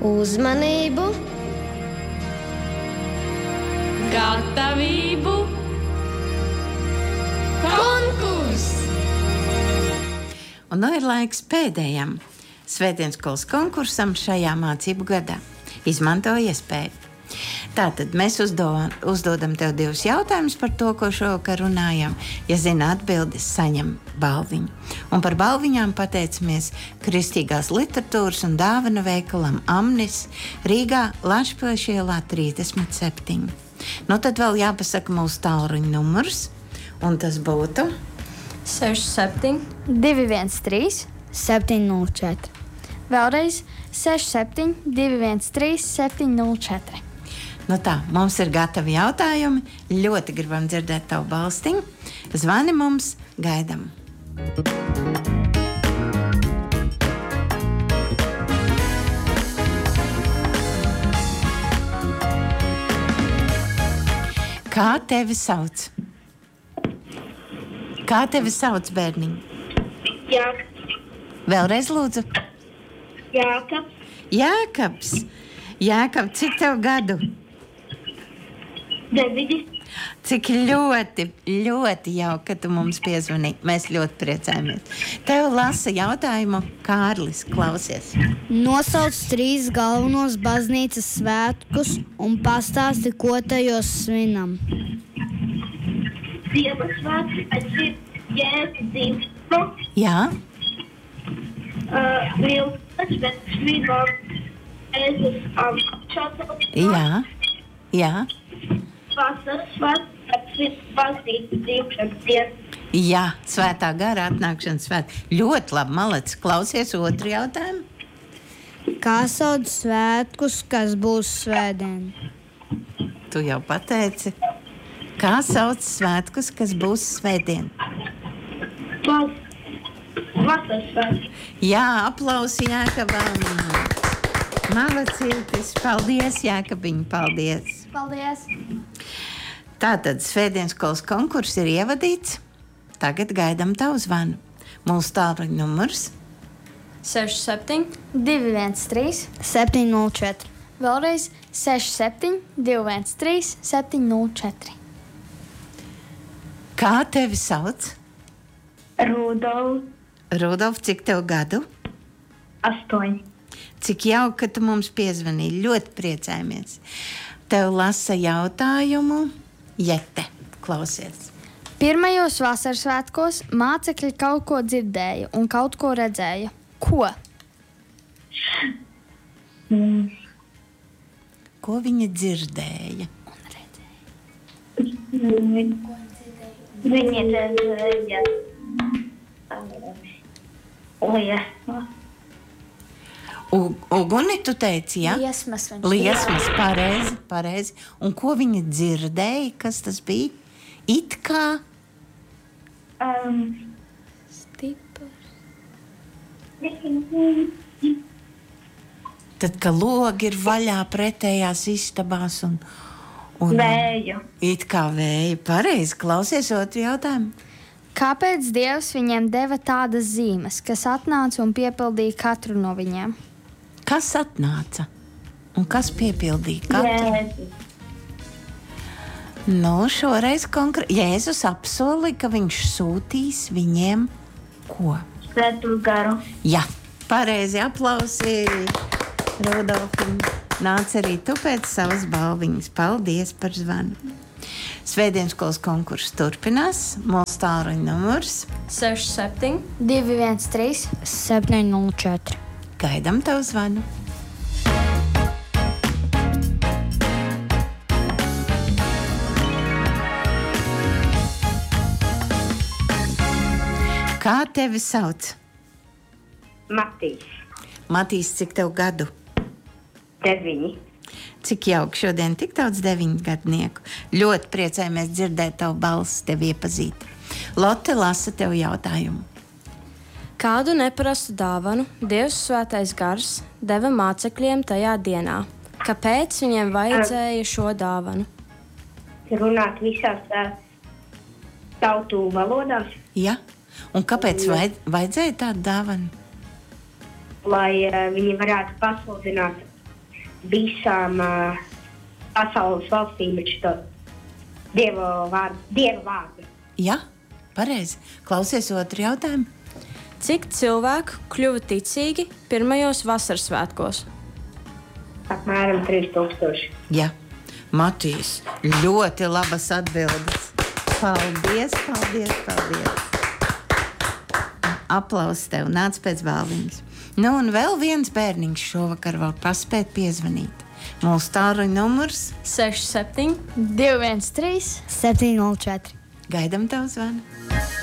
Uzmanību, gatavību, konkurss! Un ir laiks pēdējam Svētdienas skolas konkursam šajā mācību gadā. Izmanto iespēju. Tātad mēs uzdodam tev 2 jautājumus par to, ko šovakar runājam. Ja zina atbildes, saņem balviņu. Un par balviņām pateicamies Kristīgās literatūras un dāvanu veikalam Amnis Rīgā Lašpils ielā 37. Nu tad vēl jāpasaka mūsu tālruņa numurs, un tas būtu 67 213 704. Vēlreiz 67 213 704. Nu tā, mums ir gatavi jautājumi. Ļoti gribam dzirdēt tavu balstiņu. Zvani mums, gaidam. Kā tevi sauc? Kā tevi sauc, bērniņ? Jākabs. Vēlreiz lūdzu. Jākabs. Jākabs. Jākab, cik tev gadu? 9. Cik ļoti, ļoti jauki, ka tu mums piezvanīji. Mēs ļoti priecājamies. Tev lasa jautājumu Kārlis, klausies. Nosauc 3 galvenos baznīcas svētkus un pastāsti, ko tajos svinam. Ziemassvētki, Jēzus dzimšanu, Jā, Lieldies, bet svinam Jēzus apšaucot. jā, jā. Vasaras svētki, baznīcas dzimšanas diena. Jā, svētā gara atnākšanas svētki. Ļoti labi, malec. Klausies otru jautājumu. Kā sauc svētkus, kas būs svētdien? Tu jau pateici. Kā sauc svētkus, kas būs svētdien? Vasaras svētki. Jā, aplausi Jākabam. Malacītis. Paldies, Jākabiņ, paldies. Paldies! Tātad Svētdienas skolas konkurss ir ievadīts. Tagad gaidām tavu zvanu. Mūsu tālruņa numurs 67 213 704. Vēlreiz 67 213 704. Kā tevi sauc? Rudolf. Rudolf, cik tev gadu? 8. Cik jauki, ka tu mums piezvanīji. Ļoti priecājamies. Tev lasa jautājumu Jete. Klausies. Pirmajos vasaras svētkos mācekļi kaut ko dzirdēja un kaut ko redzēja. Ko? Ko viņa dzirdēja? Viņi redzēja liesmu. Uguni, tu teici, jā? Liesmas viņš Liesmas, pareizi. Un ko viņa dzirdēja? Kas tas bija? It kā? Stiprs. Tad, ka logi ir vaļā pretējās istabās un Vēju. it kā vēja. Pareizi, klausies otru jautājumu. Kāpēc Dievs viņiem deva tādas zīmes, kas atnāca un piepildīja katru no viņiem? Kas atnāca? Un kas piepildīja katru? Jēzus. Nu, šoreiz Jēzus apsolīja, ka viņš sūtīs viņiem ko? Svēto garu. Jā, pareizi, aplausi Rudolfam. Nāc arī tu pēc savas balviņas. Paldies par zvanu. Svētdienas skolas konkurss turpinās. Mūsu tālruņa numurs 67 213 704. Gaidām tavu zvanu. Kā tevi sauc? Matīs. Matīs, cik tev gadu? 9. Cik jauki šodien tik daudz 9 gadnieku. Ļoti priecājamies dzirdēt tavu balsi, tevi iepazīt. Lotte lasa tev jautājumu. Kādu neparastu dāvanu Dievs svētais gars deva mācekļiem tajā dienā? Kāpēc viņiem vajadzēja šo dāvanu? Runāt visās tautu valodās, Ja? Un kāpēc vajadzēja tādu dāvanu? lai viņi varētu pasludināt visām pasaules valstīm ir šo Dieva vārdu. Jā, pareizi. Klausies otru jautājumu. Cik cilvēku kļuva ticīgi pirmajos vasaras svētkos? Apmēram 3000. Jā, Matīs, ļoti labas atbildes. Paldies, paldies, paldies. Aplausi tev, nāc pēc balviņas. Nu, un vēl viens bērniņš šovakar vēl paspēt piezvanīt. Mūsu tālruņa numurs 67 213 704. Gaidam tavu zvanu.